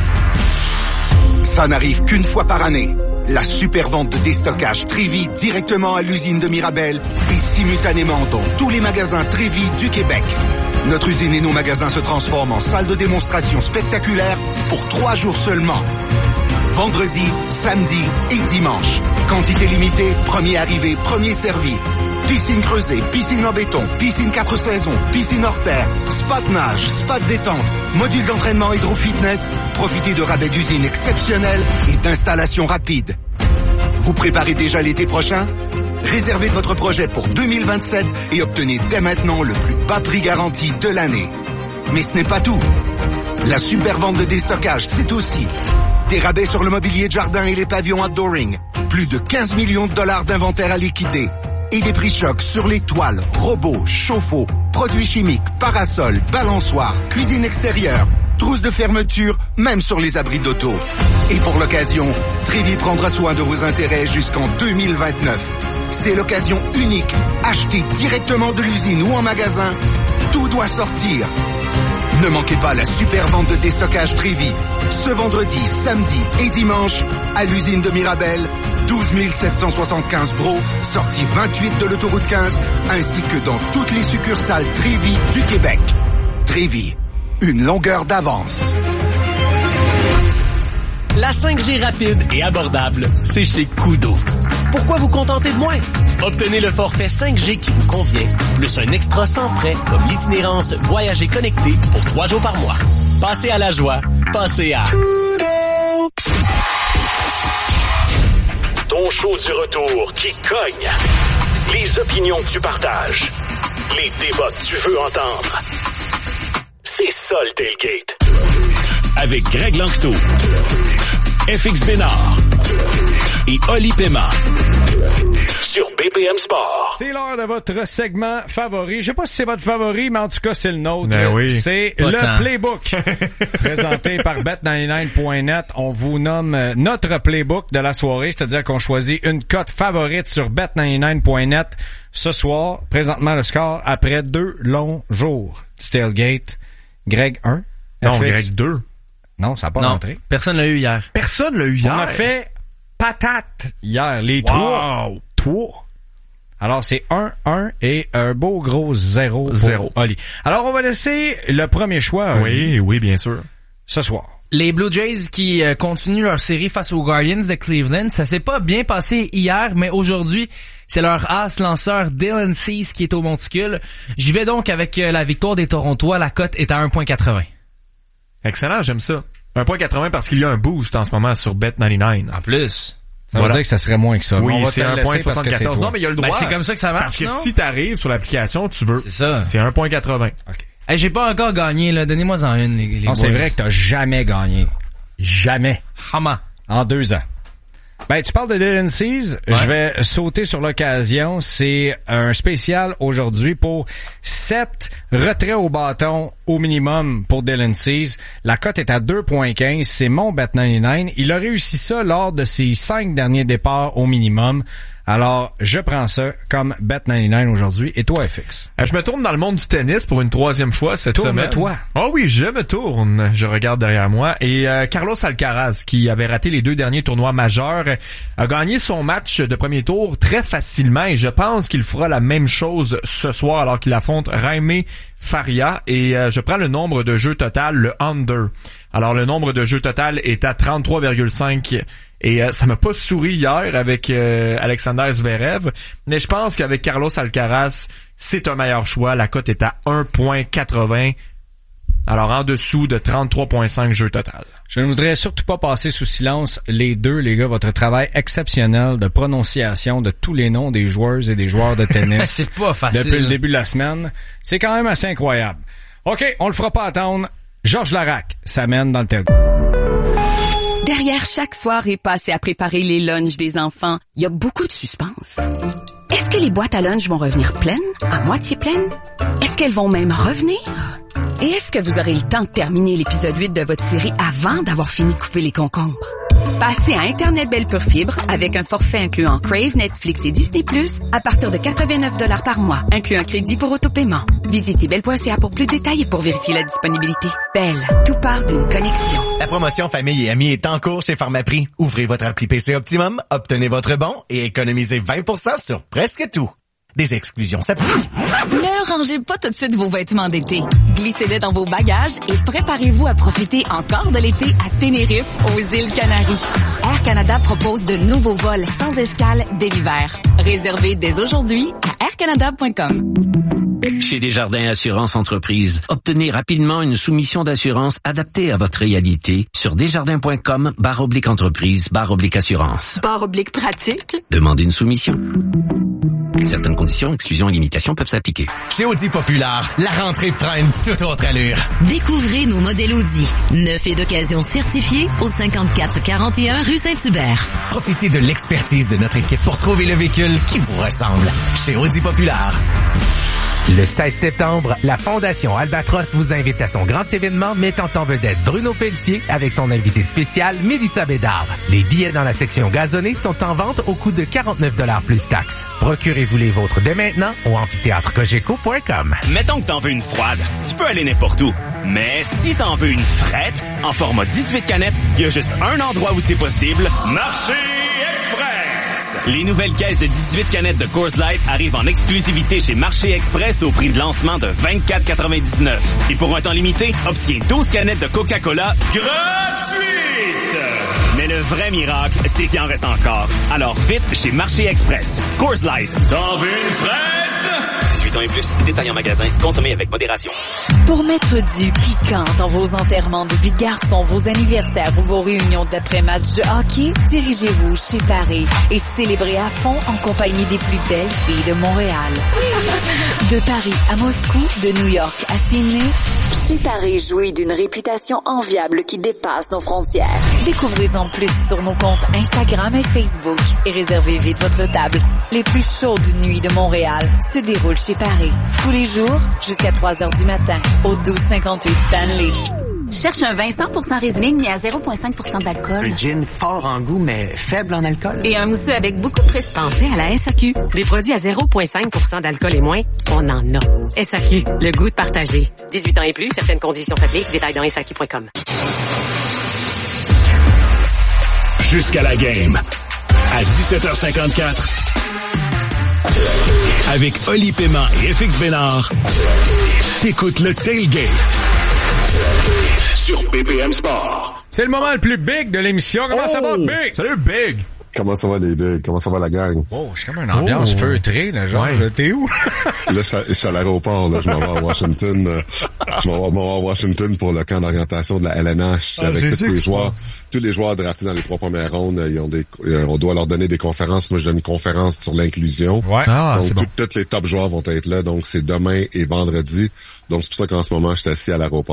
Ça n'arrive qu'une fois par année. La super vente de déstockage Trévi directement à l'usine de Mirabel et simultanément dans tous les magasins Trévi du Québec. Notre usine et nos magasins se transforment en salle de démonstration spectaculaire pour trois jours seulement. Vendredi, samedi et dimanche. Quantité limitée, premier arrivé, premier servi. Piscine creusée, piscine en béton, piscine quatre saisons, piscine hors terre, spa de nage, spa de détente, module d'entraînement hydro-fitness. Profitez de rabais d'usine exceptionnels et d'installations rapides. Vous préparez déjà l'été prochain? Réservez votre projet pour deux mille vingt-sept et obtenez dès maintenant le plus bas prix garanti de l'année. Mais ce n'est pas tout. La super vente de déstockage, c'est aussi des rabais sur le mobilier de jardin et les pavillons outdooring, plus de quinze millions de dollars d'inventaire à liquider et des prix chocs sur les toiles, robots, chauffe-eau, produits chimiques, parasols, balançoires, cuisine extérieure, trousses de fermeture, même sur les abris d'auto. Et pour l'occasion, Trévi prendra soin de vos intérêts jusqu'en deux mille vingt-neuf. C'est l'occasion unique. Achetez directement de l'usine ou en magasin. Tout doit sortir. Ne manquez pas la super vente de déstockage Trévi. Ce vendredi, samedi et dimanche, à l'usine de Mirabel, douze mille sept cent soixante-quinze Bro, sortie vingt-huit de l'autoroute quinze, ainsi que dans toutes les succursales Trévi du Québec. Trévi, une longueur d'avance. La cinq G rapide et abordable, c'est chez Koodo. Pourquoi vous contenter de moins? Obtenez le forfait cinq G qui vous convient, plus un extra sans frais comme l'itinérance Voyager connecté pour trois jours par mois. Passez à la joie, passez à Koodo. Ton show du retour qui cogne. Les opinions que tu partages. Les débats que tu veux entendre. C'est ça le tailgate. Avec Greg Lanctot, F X Bénard et Oli Pema sur B P M Sport. C'est l'heure de votre segment favori. Je sais pas si c'est votre favori, mais en tout cas, c'est le nôtre. Ben oui. C'est Pas le tant. Playbook. Présenté par bet quatre-vingt-dix-neuf point net. On vous nomme euh, notre Playbook de la soirée, c'est-à-dire qu'on choisit une cote favorite sur bet quatre-vingt-dix-neuf point net. Ce soir, présentement, le score après deux longs jours du tailgate. Greg un. Non, F X. Greg deux. Non, ça n'a pas Non, rentré. personne l'a eu hier. Personne l'a eu hier. On a fait patate hier, les Wow. trois. Trois. Alors, c'est un un et un beau gros zéro pour Zéro. Oli. Alors, on va laisser le premier choix à Oli Oui, oui, bien sûr. ce soir. Les Blue Jays qui euh, continuent leur série face aux Guardians de Cleveland, ça s'est pas bien passé hier, mais aujourd'hui, c'est leur as lanceur Dylan Cease qui est au monticule. J'y vais donc avec euh, la victoire des Torontois, la cote est à un virgule quatre-vingts. Excellent, j'aime ça. un virgule quatre-vingts parce qu'il y a un boost en ce moment sur bet quatre-vingt-dix-neuf. En plus. Ça Voilà. veut dire que ça serait moins que ça. Oui, On va c'est te le un laisser virgule parce que c'est soixante-quatorze. toi. Non, mais il y a le droit. Ben, c'est comme ça que ça marche, Parce que non? si t'arrives sur l'application, tu veux. C'est ça. C'est un virgule quatre-vingts. OK. Hey, j'ai pas encore gagné, là. Donnez-moi-en une, les, les Non, c'est boys. vrai que t'as jamais gagné. Jamais. Hama. En deux ans. Ben, tu parles de Dylan Cease. Ouais. Je vais sauter sur l'occasion. C'est un spécial aujourd'hui pour sept retraits au bâton au minimum pour Dylan Cease. La cote est à deux virgule quinze. C'est mon Bet quatre-vingt-dix-neuf. Il a réussi ça lors de ses cinq derniers départs au minimum. Alors, je prends ça comme Bet quatre-vingt-dix-neuf aujourd'hui. Et toi, F X? Euh, je me tourne dans le monde du tennis pour une troisième fois cette semaine. Tourne-toi. Oh oui, je me tourne. Je regarde derrière moi. Et euh, Carlos Alcaraz, qui avait raté les deux derniers tournois majeurs, a gagné son match de premier tour très facilement. Et je pense qu'il fera la même chose ce soir alors qu'il affronte Jaime Faria. Et euh, je prends le nombre de jeux total, le under. Alors, le nombre de jeux total est à trente-trois virgule cinq. Et euh, ça m'a pas souri hier avec euh, Alexander Zverev, mais je pense qu'avec Carlos Alcaraz, c'est un meilleur choix. La cote est à un virgule quatre-vingts. Alors en dessous de trente-trois virgule cinq jeux total. Je ne voudrais surtout pas passer sous silence les deux, les gars, votre travail exceptionnel de prononciation de tous les noms des joueuses et des joueurs de tennis. C'est pas facile. Depuis le début de la semaine. C'est quand même assez incroyable. OK, on le fera pas attendre. Georges Larac s'amène dans le terrain. Derrière chaque soirée passée à préparer les lunchs des enfants, il y a beaucoup de suspense. Est-ce que les boîtes à lunch vont revenir pleines, à moitié pleines? Est-ce qu'elles vont même revenir? Et est-ce que vous aurez le temps de terminer l'épisode huit de votre série avant d'avoir fini de couper les concombres? Passez à Internet Belle Pure Fibre avec un forfait incluant Crave, Netflix et Disney plus, à partir de quatre-vingt-neuf dollars par mois, inclus un crédit pour autopaiement. Visitez belle point c a pour plus de détails et pour vérifier la disponibilité. Belle, tout part d'une connexion. La promotion famille et amis est en cours chez Pharmaprix. Ouvrez votre appli P C Optimum, obtenez votre bon et économisez vingt pour cent sur presque tout. Des exclusions s'appliquent. Ne rangez pas tout de suite vos vêtements d'été. Glissez-les dans vos bagages et préparez-vous à profiter encore de l'été à Tenerife, aux îles Canaries. Air Canada propose de nouveaux vols sans escale dès l'hiver. Réservez dès aujourd'hui à air canada point com. Chez Desjardins Assurance Entreprise, obtenez rapidement une soumission d'assurance adaptée à votre réalité sur desjardins.com barre oblique entreprise barre oblique assurance. Barre oblique pratique. Demandez une soumission. Certaines conditions, exclusions et limitations peuvent s'appliquer. Chez Audi Populaire, la rentrée prend une toute autre allure. Découvrez nos modèles Audi, neuf et d'occasion certifiés au cinquante-quatre quarante et un rue Saint-Hubert. Profitez de l'expertise de notre équipe pour trouver le véhicule qui vous ressemble. Chez Audi Populaire. Le seize septembre, la Fondation Albatros vous invite à son grand événement mettant en vedette Bruno Pelletier avec son invité spécial Mélissa Bédard. Les billets dans la section gazonnée sont en vente au coût de quarante-neuf dollars plus taxes. Procurez-vous les vôtres dès maintenant au amphithéâtre cogeco point com. Mettons que t'en veux une froide, tu peux aller n'importe où. Mais si t'en veux une frette, en format dix-huit canettes, il y a juste un endroit où c'est possible. Marché Express! Les nouvelles caisses de dix-huit canettes de Coors Light arrivent en exclusivité chez Marché Express au prix de lancement de vingt-quatre quatre-vingt-dix-neuf. Et pour un temps limité, obtiens douze canettes de Coca-Cola gratuites! Mais le vrai miracle, c'est qu'il en reste encore. Alors vite chez Marché Express. Coors Light. T'en veux une frette? dix-huit ans et plus, détail en magasin, consommez avec modération. Pour mettre du piquant dans vos enterrements de vie de garçon, vos anniversaires ou vos réunions d'après-match de hockey, dirigez-vous chez Paris et célébrez à fond en compagnie des plus belles filles de Montréal. De Paris à Moscou, de New York à Sydney, chez Paris jouit d'une réputation enviable qui dépasse nos frontières. Découvrez-en plus sur nos comptes Instagram et Facebook et réservez vite votre table. Les plus chaudes nuits de Montréal se déroulent chez Paris. Tous les jours, jusqu'à trois heures du matin, au douze cinquante-huit Stanley. Cherche un vin cent pour cent Riesling mais à zéro virgule cinq pour cent d'alcool. Un gin fort en goût mais faible en alcool. Et un mousseux avec beaucoup de prestige. Pensez à la S A Q. Des produits à zéro virgule cinq pour cent d'alcool et moins, on en a. S A Q, le goût de partager. dix-huit ans et plus, certaines conditions s'appliquent. Détails dans S A Q point com. Jusqu'à la game. À dix-sept heures cinquante-quatre. Avec Oli Paiement et F X Bénard. T'écoutes le Tailgate. Sur B P M Sport. C'est le moment le plus big de l'émission. Comment oh! ça va, Big? Salut, Big! Comment ça va, les bigs? Comment ça va, la gang? Oh, c'est comme une ambiance oh. feutrée, là, genre. Ouais. T'es où? Là, je suis à l'aéroport, là. Je m'en vais à Washington. Euh, je m'en vais à Washington pour le camp d'orientation de la L N H ah, avec tous les joueurs. Tous les joueurs draftés dans les trois premières rondes, ils ont des, euh, on doit leur donner des conférences. Moi, je donne une conférence sur l'inclusion. Ouais. Ah, donc, tout, bon. tous les top joueurs vont être là. Donc, c'est demain et vendredi. Donc, c'est pour ça qu'en ce moment, je suis assis à l'aéroport.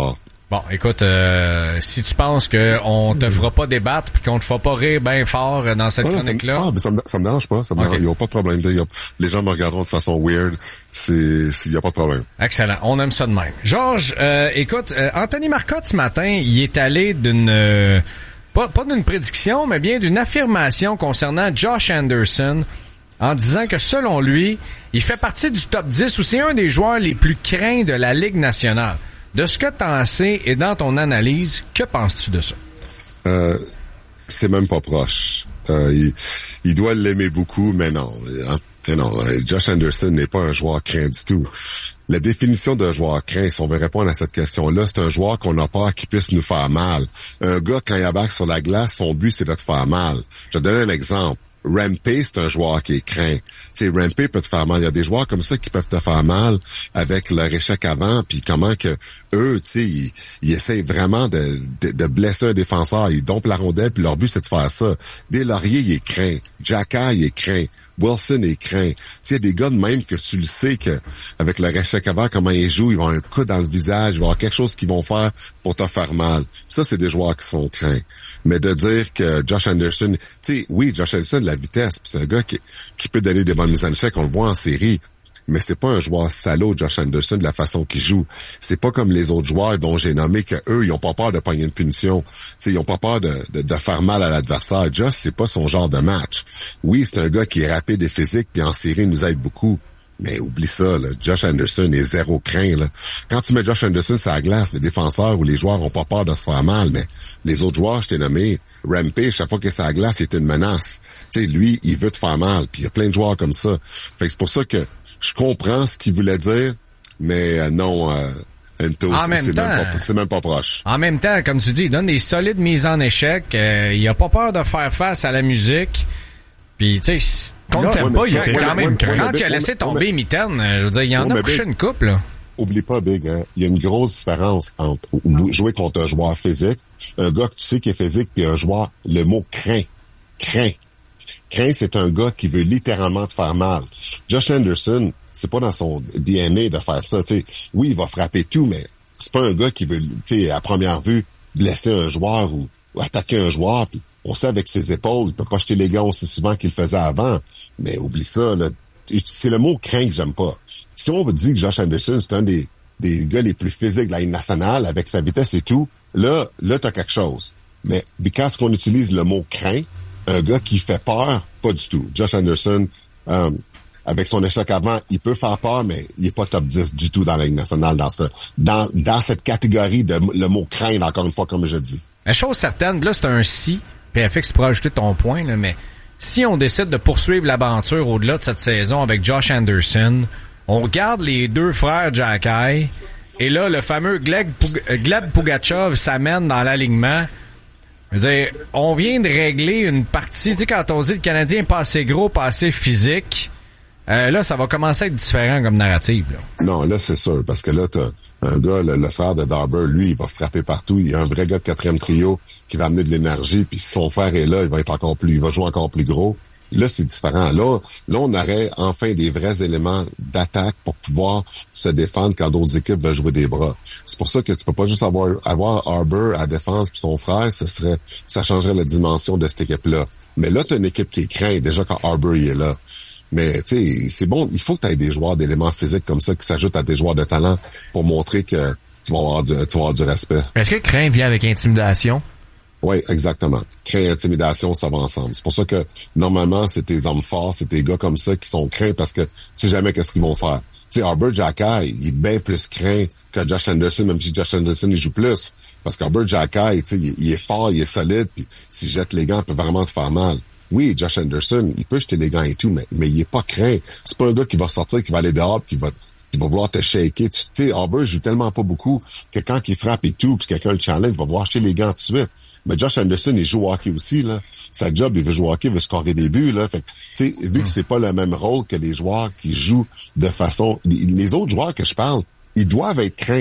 Bon, écoute, euh, si tu penses qu'on te fera pas débattre puis qu'on te fera pas rire bien fort dans cette ah, chronique-là... Ah, mais ça me, ça me dérange pas. Ça me okay. dérange, il y a pas de problème. Il y a, les gens me regarderont de façon weird. C'est, il y a pas de problème. Excellent. On aime ça de même. Georges, euh, écoute, euh, Anthony Marcotte, ce matin, il est allé d'une... Euh, pas, pas d'une prédiction, mais bien d'une affirmation concernant Josh Anderson en disant que, selon lui, il fait partie du top dix ou c'est un des joueurs les plus craints de la Ligue nationale. De ce que t'en sais et dans ton analyse, que penses-tu de ça? Euh, c'est même pas proche. Euh, il, il doit l'aimer beaucoup, mais non. Hein, non, Josh Anderson n'est pas un joueur craint du tout. La définition d'un joueur craint, si on veut répondre à cette question-là, c'est un joueur qu'on a peur qu'il puisse nous faire mal. Un gars, quand il embarque sur la glace, son but, c'est de te faire mal. Je vais te donner un exemple. Rempe, c'est un joueur qui est craint. Tu sais, Rempe peut te faire mal. Il y a des joueurs comme ça qui peuvent te faire mal avec leur échec avant, puis comment que eux, tu sais, ils, ils essayent vraiment de, de, de blesser un défenseur. Ils dompent la rondelle, puis leur but, c'est de faire ça. Des Laurier, il est craint. Jacka, il est craint. Wilson est craint. Tu sais, il y a des gars de même que tu le sais que avec leur échec avant, comment ils jouent, ils vont avoir un coup dans le visage, ils vont avoir quelque chose qu'ils vont faire pour te faire mal. Ça, c'est des joueurs qui sont craints. Mais de dire que Josh Anderson, tu sais, oui, Josh Anderson, la vitesse, c'est un gars qui, qui peut donner des bonnes mises en échec, on le voit en série. Mais c'est pas un joueur salaud, Josh Anderson, de la façon qu'il joue. C'est pas comme les autres joueurs dont j'ai nommé que eux, ils ont pas peur de pogner une punition. T'sais, ils ont pas peur de, de, de faire mal à l'adversaire. Josh, c'est pas son genre de match. Oui, c'est un gars qui est rapide et physique, puis en série, il nous aide beaucoup. Mais oublie ça, là. Josh Anderson est zéro craint, là. Quand tu mets Josh Anderson sur la glace, les défenseurs ou les joueurs ont pas peur de se faire mal, mais les autres joueurs, je t'ai nommé, Rempe, chaque fois qu'il est sur la glace, c'est une menace. Tu sais, lui, il veut te faire mal, puis il y a plein de joueurs comme ça. Fait que c'est pour ça que je comprends ce qu'il voulait dire, mais euh, non, euh, Ento, c'est, c'est, temps, même pas, c'est même pas proche. En même temps, comme tu dis, il donne des solides mises en échec. Euh, il a pas peur de faire face à la musique. Puis, tu sais, qu'on t'aime pas, il était quand même craint. Quand il a laissé tomber Mitten, je veux dire, il en a couché une couple, là. Oublie pas, Big, hein, il y a une grosse différence entre jouer contre un joueur physique, un gars que tu sais qui est physique, puis un joueur, le mot craint. Craint. Craint, c'est un gars qui veut littéralement te faire mal. Josh Anderson, c'est pas dans son D N A de faire ça. T'sais. Oui, il va frapper tout, mais c'est pas un gars qui veut, t'sais, à première vue, blesser un joueur ou, ou attaquer un joueur. Puis on sait avec ses épaules, il peut pas jeter les gants aussi souvent qu'il le faisait avant. Mais oublie ça, là. C'est le mot craint que j'aime pas. Si on dit que Josh Anderson, c'est un des, des gars les plus physiques de la Ligue nationale, avec sa vitesse et tout, là, là, t'as quelque chose. Mais quand on utilise le mot craint, un gars qui fait peur, pas du tout. Josh Anderson, euh, avec son échec avant, il peut faire peur, mais il est pas top dix du tout dans la Ligue nationale, dans, ce, dans, dans cette catégorie de le mot craindre, encore une fois, comme je dis. La chose certaine, là, c'est un si, P F X, tu pourras ajouter ton point, là, mais si on décide de poursuivre l'aventure au-delà de cette saison avec Josh Anderson, on regarde les deux frères Jacky, et là, le fameux Gleb, Gleb Pugachev s'amène dans l'alignement. Je veux dire, on vient de régler une partie. Tu sais, quand on dit le Canadien est pas assez gros, pas assez physique, euh, là, ça va commencer à être différent comme narrative, là. Non, là, c'est sûr, parce que là, t'as un gars, le, le frère de Darber, lui, il va frapper partout. Il y a un vrai gars de quatrième trio qui va amener de l'énergie, puis si son frère est là, il va être encore plus, il va jouer encore plus gros. Là, c'est différent. Là, là, on aurait enfin des vrais éléments d'attaque pour pouvoir se défendre quand d'autres équipes veulent jouer des bras. C'est pour ça que tu peux pas juste avoir, avoir Arbor à la défense puis son frère, ça serait, ça changerait la dimension de cette équipe-là. Mais là, t'as une équipe qui est crainte déjà quand Arbor y est là. Mais, tu sais, c'est bon, il faut que tu aies des joueurs d'éléments physiques comme ça qui s'ajoutent à des joueurs de talent pour montrer que tu vas avoir du, tu vas avoir du respect. Est-ce que crainte vient avec intimidation? Oui, exactement. Crainte et intimidation, ça va ensemble. C'est pour ça que, normalement, c'est tes hommes forts, c'est tes gars comme ça qui sont craints parce que tu sais jamais qu'est-ce qu'ils vont faire. Tu sais, Arbor Jacky, il est bien plus craint que Josh Anderson, même si Josh Anderson, il joue plus. Parce qu'Arbor Jacky, tu sais, il, il est fort, il est solide, puis s'il jette les gants, il peut vraiment te faire mal. Oui, Josh Anderson, il peut jeter les gants et tout, mais, mais il est pas craint. C'est pas un gars qui va sortir, qui va aller dehors, qui va, qui va vouloir te shaker. Tu sais, Arbor joue tellement pas beaucoup que quand il frappe et tout, puis quelqu'un le challenge, il va vouloir jeter les gants tout de suite. Mais Josh Anderson, il joue au hockey aussi, là. Sa job, il veut jouer au hockey, il veut scorer des buts, là. Fait que, tu sais, vu que c'est pas le même rôle que les joueurs qui jouent de façon... Les autres joueurs que je parle, ils doivent être craints.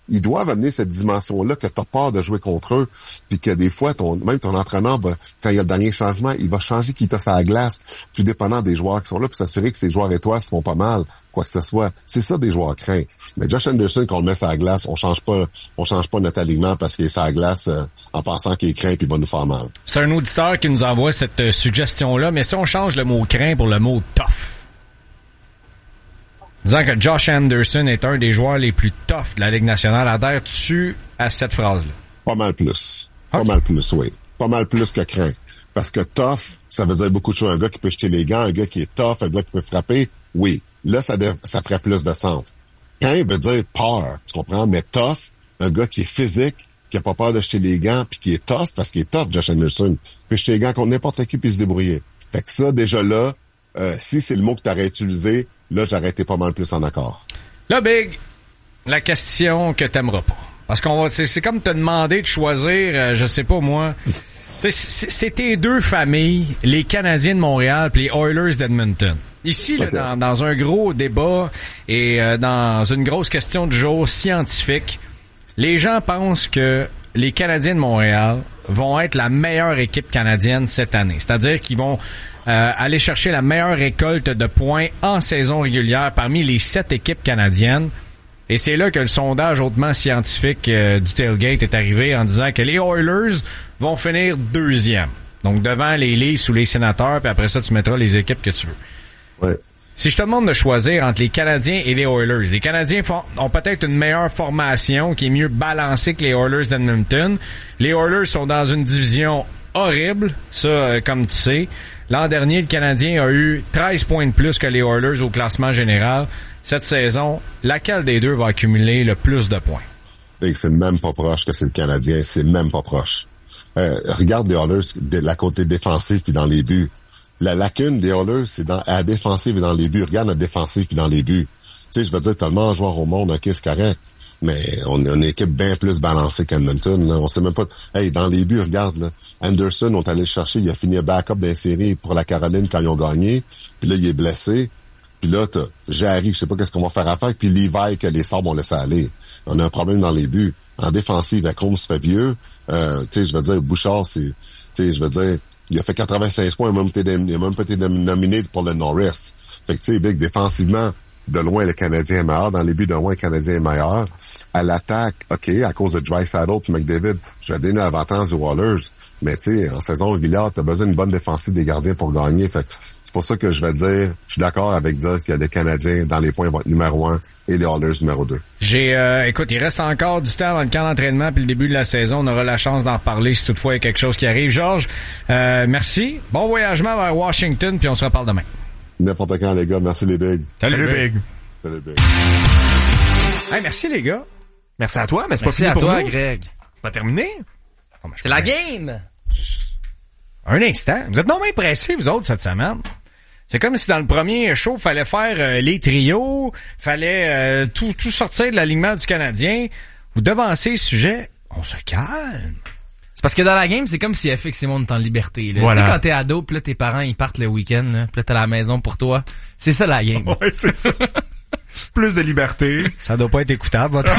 ils doivent amener cette dimension-là que t'as peur de jouer contre eux, puis que des fois, ton, même ton entraîneur, va, quand il y a le dernier changement, il va changer qui t'a sur la glace, tout dépendant des joueurs qui sont là, puis s'assurer que ces joueurs et toi se font pas mal, quoi que ce soit. C'est ça des joueurs craints. Mais Josh Anderson, quand on le met sur la glace, on change pas, on change pas notre alignement parce qu'il est sur la glace euh, en pensant qu'il est craint puis il va nous faire mal. C'est un auditeur qui nous envoie cette euh, suggestion-là, mais si on change le mot craint pour le mot tough, disant que Josh Anderson est un des joueurs les plus toughs de la Ligue nationale, adhères-tu à cette phrase-là? Pas mal plus. Okay. Pas mal plus, oui. Pas mal plus que craint. Parce que tough, ça veut dire beaucoup de choses. Un gars qui peut jeter les gants, un gars qui est tough, un gars qui peut frapper, oui. Là, ça, dé- ça ferait plus de sens. Craint veut dire peur, tu comprends? Mais tough, un gars qui est physique, qui a pas peur de jeter les gants, puis qui est tough, parce qu'il est tough, Josh Anderson. Puis jeter les gants contre n'importe qui, puis se débrouiller. Fait que ça, déjà là, euh, si c'est le mot que tu aurais utilisé, là, j'aurais été pas mal plus en accord. Là, Big, la question que t'aimeras pas. Parce qu'on va, c'est, c'est comme te demander de choisir, euh, je sais pas moi, c'est, c'est, c'est tes deux familles, les Canadiens de Montréal puis les Oilers d'Edmonton. Ici, là, okay. dans, dans un gros débat et euh, dans une grosse question du jour scientifique, les gens pensent que les Canadiens de Montréal vont être la meilleure équipe canadienne cette année. C'est-à-dire qu'ils vont euh, aller chercher la meilleure récolte de points en saison régulière parmi les sept équipes canadiennes. Et c'est là que le sondage hautement scientifique euh, du Tailgate est arrivé en disant que les Oilers vont finir deuxième. Donc devant les Leafs ou les Sénateurs, puis après ça, tu mettras les équipes que tu veux. Ouais. Si je te demande de choisir entre les Canadiens et les Oilers, les Canadiens font, ont peut-être une meilleure formation qui est mieux balancée que les Oilers d'Edmonton. Les Oilers sont dans une division horrible, ça, euh, comme tu sais. L'an dernier, le Canadien a eu treize points de plus que les Oilers au classement général. Cette saison, laquelle des deux va accumuler le plus de points? Et c'est même pas proche que c'est le Canadien, c'est même pas proche. Euh, regarde les Oilers de la côté défensif puis dans les buts. La lacune des Oilers, c'est dans à la défensive et dans les buts. Regarde la défensive puis dans les buts. Tu sais, je veux dire, tellement de joueurs au monde, ok, c'est correct. Mais on a une équipe bien plus balancée qu'Edmonton, là. On sait même pas. Hey, dans les buts, regarde, là. Anderson, on est allé le chercher, il a fini un backup dans les séries pour la Caroline quand ils ont gagné. Puis là, il est blessé. Puis là, t'as Jarry, je sais pas qu'est-ce qu'on va faire affaire. Puis Levi, que les Sabres ont laissé aller. On a un problème dans les buts. En défensive, Acombe se fait vieux. Euh, tu sais, je veux dire, Bouchard, c'est, tu sais, je veux dire, il a fait quatre-vingt-seize points, il a même été, il a même pas été nominé pour le Norris. Fait que, tu sais, Vic, défensivement, de loin, le Canadien est meilleur. Dans les buts, de loin, le Canadien est meilleur. À l'attaque, OK, à cause de Draisaitl et McDavid, je vais donner l'avantage aux Oilers. Mais, tu sais, en saison régulière, t'as besoin d'une bonne défensive des gardiens pour gagner. Fait que c'est pour ça que je vais dire, je suis d'accord avec dire qu'il y a des Canadiens dans les points vont être numéro un et les Oilers numéro deux. J'ai, euh, écoute, il reste encore du temps dans le camp d'entraînement puis le début de la saison. On aura la chance d'en reparler si toutefois il y a quelque chose qui arrive. Georges, euh, merci. Bon voyagement vers Washington puis on se reparle demain. N'importe quand, les gars. Merci, les Bigs. Salut, Salut Big. Big. Salut, Big. Hey, merci, les gars. Merci à toi, mais c'est merci pas fini à pour toi, nous. Greg. Pas terminé? Oh, c'est la game! Un instant. Vous êtes non bien pressés, vous autres, cette semaine. C'est comme si dans le premier show, fallait faire euh, les trios, fallait euh, tout, tout sortir de l'alignement du Canadien. Vous devancez le sujet, on se calme. C'est parce que dans la game, c'est comme si F X Simon est en liberté. Là. Voilà. Tu sais, quand t'es ado, pis là, tes parents, ils partent le week-end, là, pis là, t'as la maison pour toi. C'est ça, la game. Ouais, c'est ça. Plus de liberté. Ça doit pas être écoutable, votre...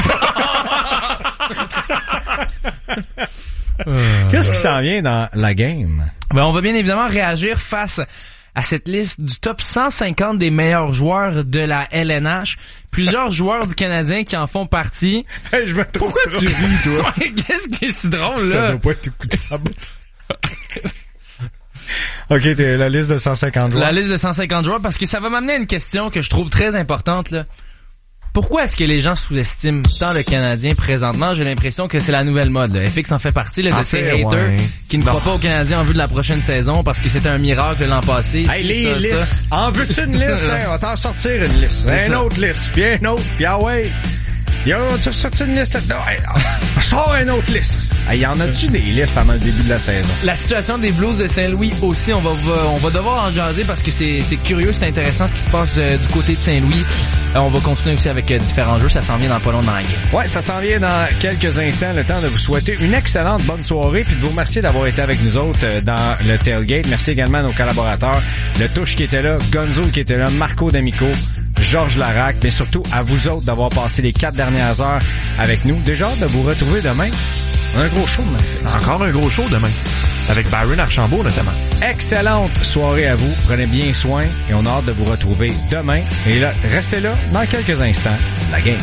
Qu'est-ce qui s'en vient dans la game? Ben, on va bien évidemment réagir face à cette liste du top cent cinquante des meilleurs joueurs de la L N H. Plusieurs joueurs du Canadien qui en font partie. Hey, je me trouve Pourquoi trop. tu ris, toi? Qu'est-ce qui est si drôle, là? Ça doit pas être écoutable. OK, t'es la liste de cent cinquante joueurs. La liste de cent cinquante joueurs, parce que ça va m'amener à une question que je trouve très importante, là. Pourquoi est-ce que les gens sous-estiment tant le Canadien présentement? J'ai l'impression que c'est la nouvelle mode. Là. F X en fait partie là, de ces haters ouais. qui ne croient pas au Canadien en vue de la prochaine saison parce que c'était un miracle l'an passé. Hey, les ça, listes! Ça. En veux-tu une liste? Hein? On va t'en sortir une liste. C'est une ça. Autre liste, puis une autre, puis ah ouais. Yo, tu as sorti une liste? Non, hey, sors une autre liste. Il hey, y en a-tu des listes avant le début de la saison? La situation des Blues de Saint-Louis aussi, on va, va on va devoir en jaser parce que c'est, c'est curieux, c'est intéressant ce qui se passe euh, du côté de Saint-Louis. Euh, on va continuer aussi avec euh, différents jeux, ça s'en vient dans pas long dans la game. Ouais, ça s'en vient dans quelques instants. Le temps de vous souhaiter une excellente bonne soirée puis de vous remercier d'avoir été avec nous autres euh, dans le Tailgate. Merci également à nos collaborateurs, le Touche qui était là, Gonzo qui était là, Marco D'Amico. Georges Larac, mais surtout à vous autres d'avoir passé les quatre dernières heures avec nous. Déjà hâte de vous retrouver demain. Un gros show demain. Encore un gros show demain. Avec Byron Archambault, notamment. Excellente soirée à vous. Prenez bien soin et on a hâte de vous retrouver demain. Et là, restez là dans quelques instants. La game.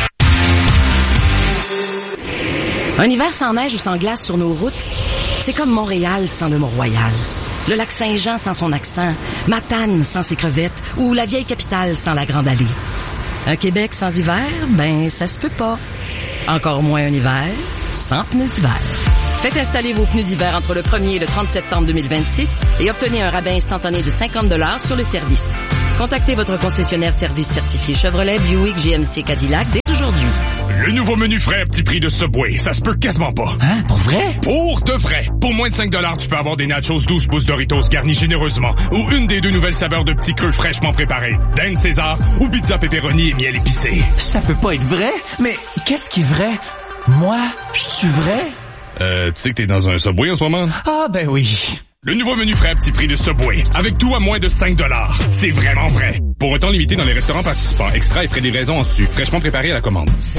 Un hiver sans neige ou sans glace sur nos routes, c'est comme Montréal sans le Mont-Royal. Le lac Saint-Jean sans son accent, Matane sans ses crevettes ou la vieille capitale sans la Grande Allée. Un Québec sans hiver, ben ça se peut pas. Encore moins un hiver sans pneus d'hiver. Faites installer vos pneus d'hiver entre le premier et le trente septembre deux mille vingt-six et obtenez un rabais instantané de cinquante dollars sur le service. Contactez votre concessionnaire service certifié Chevrolet, Buick, G M C, Cadillac dès aujourd'hui. Le nouveau menu frais à petit prix de Subway, ça se peut quasiment pas. Hein? Pour vrai? Pour de vrai. Pour moins de cinq dollars, tu peux avoir des nachos douze pouces Doritos garnis généreusement ou une des deux nouvelles saveurs de petits creux fraîchement préparés. Dinde César ou pizza pepperoni et miel épicé. Ça peut pas être vrai? Mais qu'est-ce qui est vrai? Moi, je suis vrai? Euh, tu sais que t'es dans un Subway en ce moment? Ah, ben oui. Le nouveau menu frais à petit prix de Subway, avec tout à moins de cinq dollars. C'est vraiment vrai. Pour un temps limité dans les restaurants participants, extra et frais de livraison en su, fraîchement préparé à la commande.